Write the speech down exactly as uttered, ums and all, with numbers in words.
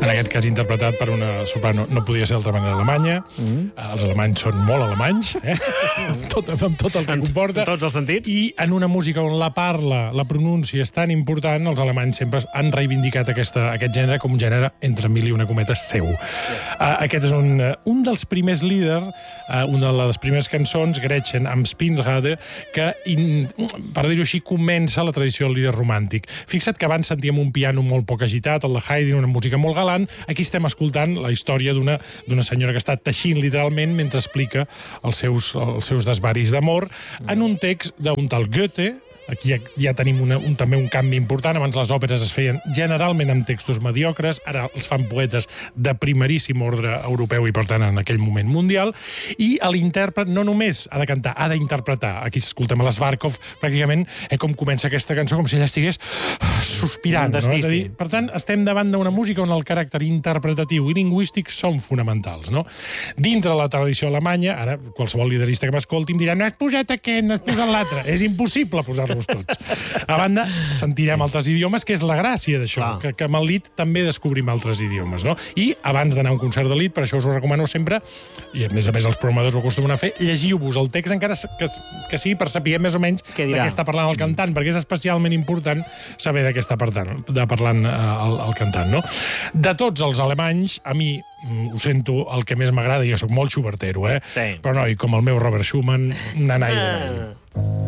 en aquest cas interpretat per una soprano, no podia ser d'altra manera alemanya. Mm. Els alemanys són molt alemanys, eh? tot, amb tot el que comporta. En tots els sentits. I en una música on la parla, la pronúncia és tan important, els alemanys sempre han reivindicat aquesta, aquest gènere com un gènere, entre mil i una cometes, seu. Yeah. Uh, aquest és un, un dels primers líders, uh, una de les primeres cançons, Gretchen amb Spinnrad, que, in, per dir-ho així, comença la tradició del líder romàntic. Fixa't que abans sentíem un piano molt poc agitat, el de Haydn, una música molt galant. Aquí estem escoltant la història d'una d'una senyora que està teixint literalment mentre explica els seus, els seus desvaris d'amor en un text d'un tal Goethe. Aquí ja, ja tenim una, un, també un canvi important. Abans les òperes es feien generalment amb textos mediocres, ara els fan poetes de primeríssim ordre europeu i, per tant, en aquell moment mundial. I l'intèrpret no només ha de cantar, ha d'interpretar. Aquí escoltem a l'Svarkov, pràcticament, eh, com comença aquesta cançó, com si ella estigués sospirant. No? És a dir, per tant, estem davant d'una música on el caràcter interpretatiu i lingüístic són fonamentals. No? Dintre la tradició alemanya, ara qualsevol liderista que m'escolti em dirà no has posat aquest, no has posat l'altre. És impossible posar-lo tots. A banda, sentirem sí. altres idiomes, que és la gràcia d'això, que, que amb el Lied també descobrim altres idiomes, no? I abans d'anar a un concert de Lied, per això us ho recomano sempre, i a més a més els programadors ho acostumen a fer, llegiu-vos el text encara que, que sigui per saber més o menys de què està parlant el cantant, perquè és especialment important saber de què està parlant, de parlant el, el cantant, no? De tots els alemanys, a mi ho sento, el que més m'agrada, jo soc molt xubertero, eh? Sí. Però noi, com el meu Robert Schumann, nanai de nanai.